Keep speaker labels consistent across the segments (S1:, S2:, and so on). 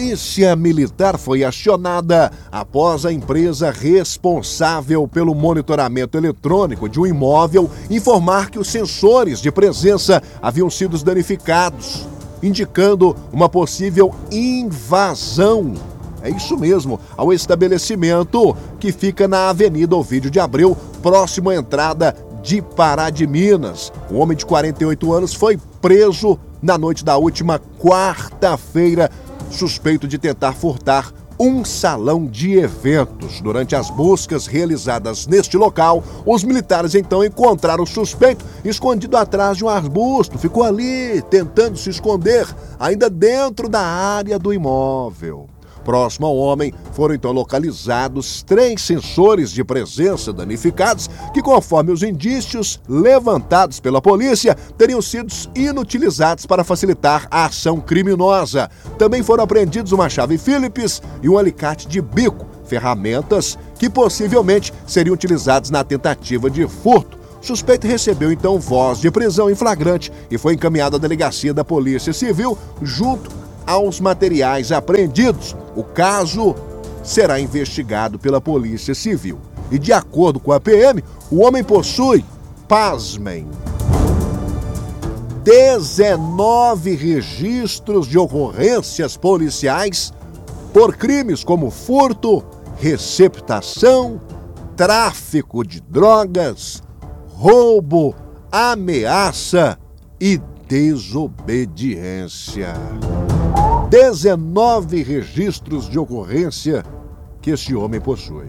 S1: Polícia Militar foi acionada após a empresa responsável pelo monitoramento eletrônico de um imóvel informar que os sensores de presença haviam sido danificados, indicando uma possível invasão. É isso mesmo, ao estabelecimento que fica na Avenida Ovídio de Abreu, próximo à entrada de Pará de Minas. Um homem de 48 anos foi preso na noite da última quarta-feira, suspeito de tentar furtar um salão de eventos. Durante as buscas realizadas neste local, os militares então encontraram o suspeito escondido atrás de um arbusto. Ficou ali tentando se esconder, ainda dentro da área do imóvel. Próximo ao homem, foram então localizados 3 sensores de presença danificados que, conforme os indícios levantados pela polícia, teriam sido inutilizados para facilitar a ação criminosa. Também foram apreendidos uma chave Phillips e um alicate de bico, ferramentas que possivelmente seriam utilizadas na tentativa de furto. O suspeito recebeu então voz de prisão em flagrante e foi encaminhado à delegacia da Polícia Civil junto aos materiais apreendidos. O caso será investigado pela Polícia Civil. E de acordo com a PM, o homem possui, pasmem, 19 registros de ocorrências policiais por crimes como furto, receptação, tráfico de drogas, roubo, ameaça e desobediência. 19 registros de ocorrência que esse homem possui.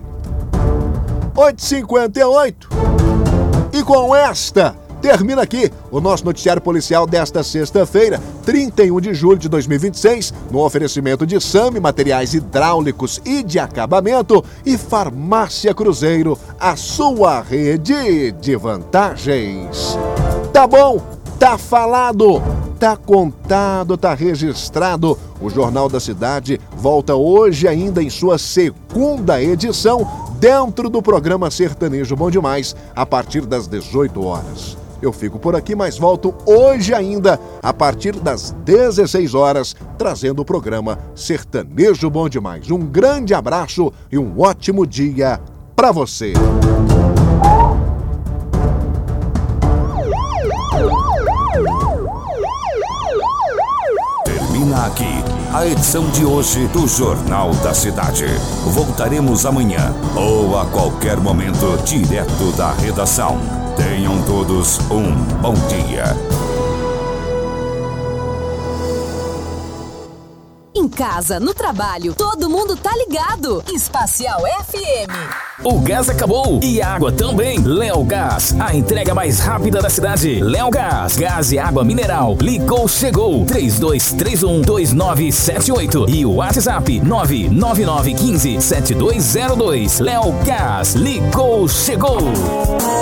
S1: 8h58. E com esta, termina aqui o nosso noticiário policial desta sexta-feira, 31 de julho de 2026, no oferecimento de SAMI, materiais hidráulicos e de acabamento, e Farmácia Cruzeiro, a sua rede de vantagens. Tá bom? Tá falado, tá contado, tá registrado. O Jornal da Cidade volta hoje ainda em sua segunda edição, dentro do programa Sertanejo Bom Demais, a partir das 18 horas. Eu fico por aqui, mas volto hoje ainda, a partir das 16 horas, trazendo o programa Sertanejo Bom Demais. Um grande abraço e um ótimo dia para você.
S2: Termina aqui a edição de hoje do Jornal da Cidade. Voltaremos amanhã ou a qualquer momento, direto da redação. Tenham todos um bom dia.
S3: Em casa, no trabalho, todo mundo tá ligado. Espacial FM.
S4: O gás acabou e a água também. Léo Gás, a entrega mais rápida da cidade. Léo Gás, gás e água mineral. Ligou, chegou. 32312978 e o WhatsApp 999157202. Léo Gás, ligou, chegou.